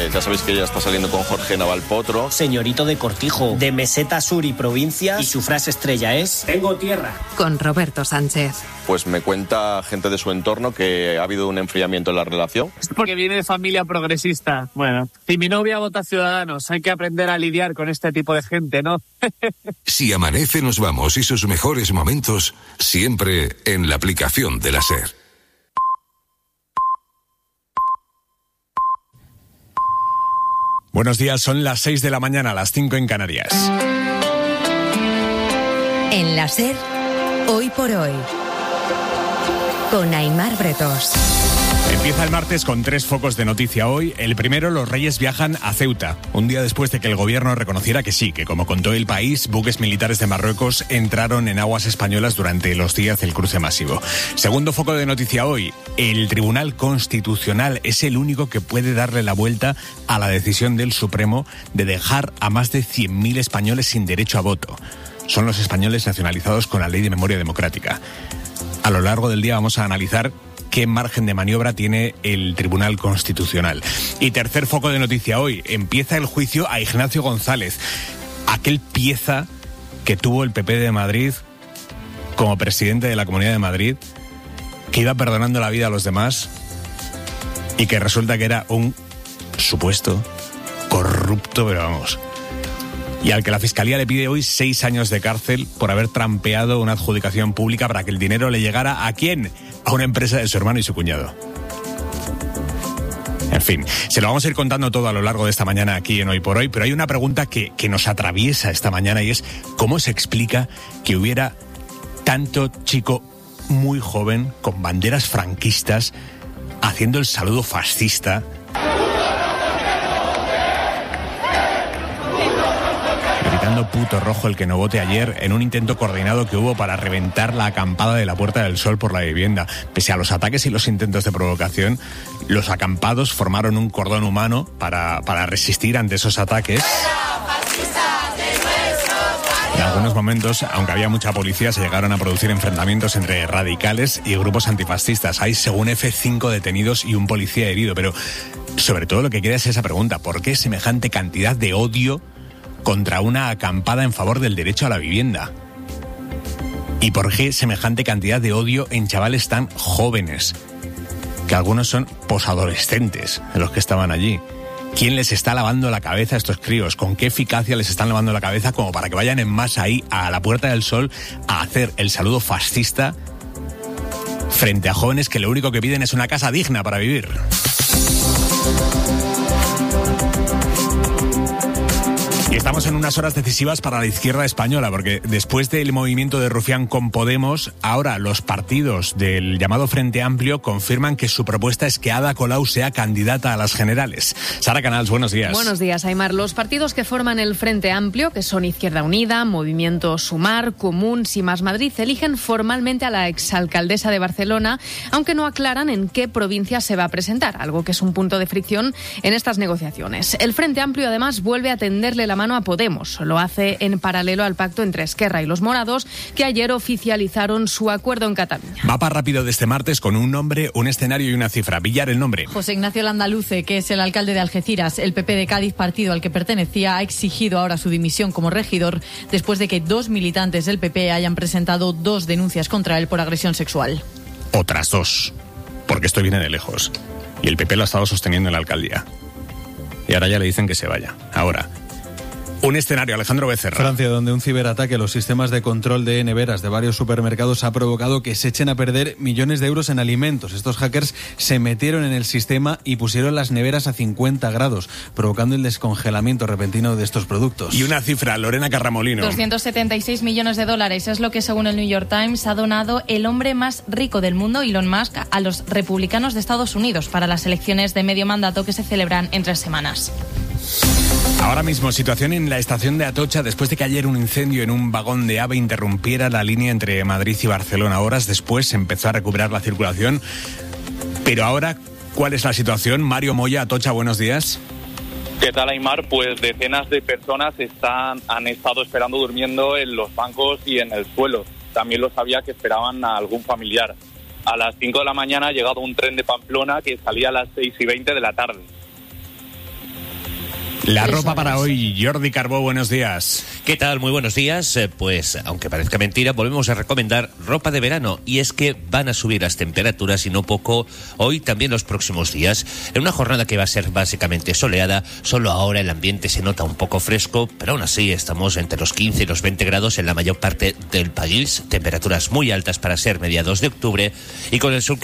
ya sabéis que ella está saliendo con Jorge Navalpotro. Señorito de Cortijo, de Meseta Sur y provincias, y su frase estrella es: tengo tierra. Con Roberto Sánchez. Pues me cuenta gente de su entorno que ha habido un enfriamiento en la relación. Porque viene de familia progresista. Bueno, si mi novia vota Ciudadanos, hay que aprender a lidiar con este tipo de gente, ¿no? Si amanece, nos vamos, y sus mejores momentos siempre en la aplicación de la SER. Buenos días, son las 6 de la mañana, las 5 en Canarias. En la SER, hoy por hoy, con Aimar Bretos. Empieza el martes con 3 focos de noticia hoy. El primero, los Reyes viajan a Ceuta, un día después de que el gobierno reconociera que sí, que como contó el país, buques militares de Marruecos entraron en aguas españolas durante los días del cruce masivo. Segundo foco de noticia hoy, el Tribunal Constitucional es el único que puede darle la vuelta a la decisión del Supremo de dejar a más de 100.000 españoles sin derecho a voto. Son los españoles nacionalizados con la Ley de Memoria Democrática. A lo largo del día vamos a analizar qué margen de maniobra tiene el Tribunal Constitucional. Y tercer foco de noticia hoy, empieza el juicio a Ignacio González, aquel pieza que tuvo el PP de Madrid como presidente de la Comunidad de Madrid, que iba perdonando la vida a los demás y que resulta que era un supuesto corrupto, pero vamos, y al que la Fiscalía le pide hoy 6 años de cárcel por haber trampeado una adjudicación pública para que el dinero le llegara ¿a quién? A una empresa de su hermano y su cuñado. En fin, se lo vamos a ir contando todo a lo largo de esta mañana aquí en Hoy por Hoy, pero hay una pregunta que nos atraviesa esta mañana y es: ¿cómo se explica que hubiera tanto chico muy joven con banderas franquistas haciendo el saludo fascista? Gritando puto rojo el que no vote ayer en un intento coordinado que hubo para reventar la acampada de la Puerta del Sol por la vivienda. Pese a los ataques y los intentos de provocación, los acampados formaron un cordón humano para resistir ante esos ataques. En algunos momentos, aunque había mucha policía, se llegaron a producir enfrentamientos entre radicales y grupos antifascistas. Hay, según F, 5 detenidos y un policía herido. Pero sobre todo lo que queda es esa pregunta: ¿por qué semejante cantidad de odio contra una acampada en favor del derecho a la vivienda? ¿Y por qué semejante cantidad de odio en chavales tan jóvenes? Que algunos son posadolescentes, los que estaban allí. ¿Quién les está lavando la cabeza a estos críos? ¿Con qué eficacia les están lavando la cabeza como para que vayan en masa ahí a la Puerta del Sol a hacer el saludo fascista frente a jóvenes que lo único que piden es una casa digna para vivir? Y estamos en unas horas decisivas para la izquierda española, porque después del movimiento de Rufián con Podemos, ahora los partidos del llamado Frente Amplio confirman que su propuesta es que Ada Colau sea candidata a las generales. Sara Canals, buenos días. Buenos días, Aimar. Los partidos que forman el Frente Amplio, que son Izquierda Unida, Movimiento Sumar, Comuns y Más Madrid, eligen formalmente a la exalcaldesa de Barcelona, aunque no aclaran en qué provincia se va a presentar, algo que es un punto de fricción en estas negociaciones. El Frente Amplio, además, vuelve a tenderle la mano a Podemos. Lo hace en paralelo al pacto entre Esquerra y los morados, que ayer oficializaron su acuerdo en Cataluña. Mapa rápido de este martes con un nombre, un escenario y una cifra. Villar, el nombre. José Ignacio Landaluce, que es el alcalde de Algeciras. El PP de Cádiz, partido al que pertenecía, ha exigido ahora su dimisión como regidor después de que 2 militantes del PP hayan presentado 2 denuncias contra él por agresión sexual. Otras 2, porque esto viene de lejos. Y el PP lo ha estado sosteniendo en la alcaldía. Y ahora ya le dicen que se vaya. Ahora, un escenario, Alejandro Becerra. Francia, donde un ciberataque a los sistemas de control de neveras de varios supermercados ha provocado que se echen a perder millones de euros en alimentos. Estos hackers se metieron en el sistema y pusieron las neveras a 50 grados, provocando el descongelamiento repentino de estos productos. Y una cifra, Lorena Carramolino. 276 millones de dólares es lo que, según el New York Times, ha donado el hombre más rico del mundo, Elon Musk, a los republicanos de Estados Unidos para las elecciones de medio mandato que se celebran en 3 semanas. Ahora mismo, situación en la estación de Atocha después de que ayer un incendio en un vagón de AVE interrumpiera la línea entre Madrid y Barcelona. Horas después se empezó a recuperar la circulación. Pero ahora, ¿cuál es la situación? Mario Moya, Atocha, buenos días. ¿Qué tal, Aimar? Pues decenas de personas han estado esperando durmiendo en los bancos y en el suelo. También lo sabía que esperaban a algún familiar. A las 5 de la mañana ha llegado un tren de Pamplona que salía a las 6:20 de la tarde. La ropa para hoy, Jordi Carbó, buenos días. ¿Qué tal? Muy buenos días. Pues, aunque parezca mentira, volvemos a recomendar ropa de verano. Y es que van a subir las temperaturas y no poco hoy, también los próximos días. En una jornada que va a ser básicamente soleada, solo ahora el ambiente se nota un poco fresco, pero aún así estamos entre los 15 y los 20 grados en la mayor parte del país. Temperaturas muy altas para ser mediados de octubre y con el sur